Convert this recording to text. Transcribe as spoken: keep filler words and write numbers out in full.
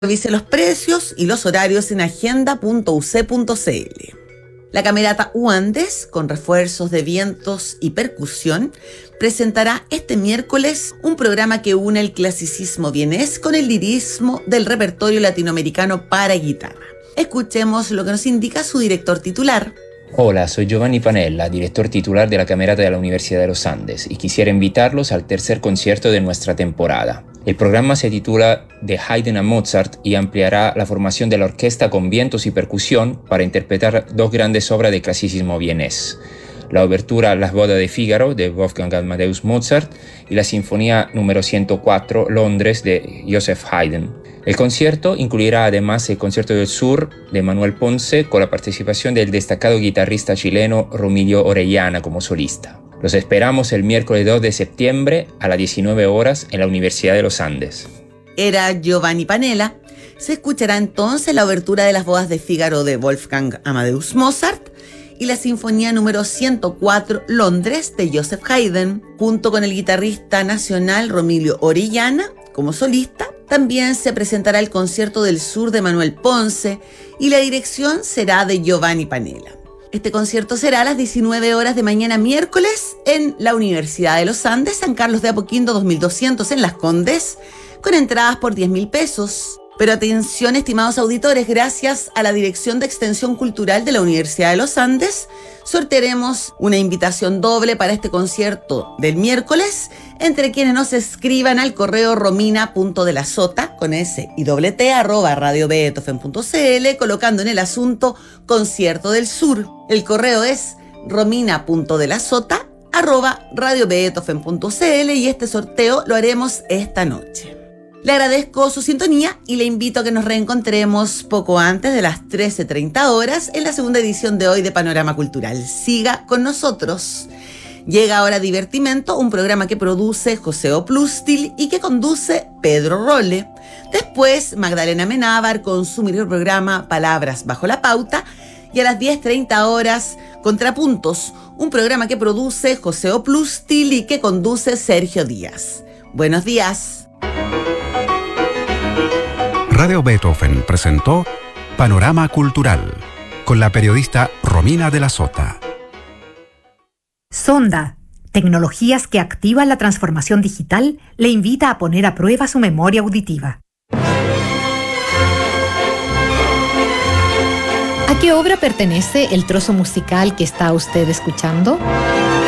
Revise los precios y los horarios en agenda punto u c punto c l. La Camerata U Andes, con refuerzos de vientos y percusión, presentará este miércoles un programa que une el clasicismo vienés con el lirismo del repertorio latinoamericano para guitarra. Escuchemos lo que nos indica su director titular. Hola, soy Giovanni Panella, director titular de la Camerata de la Universidad de los Andes, y quisiera invitarlos al tercer concierto de nuestra temporada. El programa se titula De Haydn a Mozart y ampliará la formación de la orquesta con vientos y percusión para interpretar dos grandes obras de clasicismo vienés: la obertura Las bodas de Fígaro de Wolfgang Amadeus Mozart y la sinfonía número ciento cuatro Londres de Joseph Haydn. El concierto incluirá además el Concierto del Sur de Manuel Ponce con la participación del destacado guitarrista chileno Romilio Orellana como solista. Los esperamos el miércoles dos de septiembre a las diecinueve horas en la Universidad de los Andes. Era Giovanni Panella. Se escuchará entonces la obertura de Las bodas de Fígaro de Wolfgang Amadeus Mozart y la sinfonía número ciento cuatro Londres de Joseph Haydn, junto con el guitarrista nacional Romilio Orellana como solista. También se presentará el Concierto del Sur de Manuel Ponce y la dirección será de Giovanni Panella. Este concierto será a las diecinueve horas de mañana miércoles en la Universidad de los Andes, San Carlos de Apoquindo dos mil doscientos en Las Condes, con entradas por diez mil pesos. Pero atención, estimados auditores, gracias a la Dirección de Extensión Cultural de la Universidad de los Andes, sortearemos una invitación doble para este concierto del miércoles entre quienes nos escriban al correo romina.delasota, con S y doble T, arroba radio beethoven punto c l, colocando en el asunto Concierto del Sur. El correo es romina.delasota, arroba radio beethoven punto c l, y este sorteo lo haremos esta noche. Le agradezco su sintonía y le invito a que nos reencontremos poco antes de las trece treinta horas en la segunda edición de hoy de Panorama Cultural. Siga con nosotros. Llega ahora Divertimento, un programa que produce José Oplustil y que conduce Pedro Rolle. Después, Magdalena Menábar con su microprograma Palabras bajo la pauta. Y a las diez treinta horas, Contrapuntos, un programa que produce José Oplustil y que conduce Sergio Díaz. Buenos días. Radio Beethoven presentó Panorama Cultural con la periodista Romina de la Sota. Sonda, tecnologías que activan la transformación digital, le invita a poner a prueba su memoria auditiva. ¿A qué obra pertenece el trozo musical que está usted escuchando?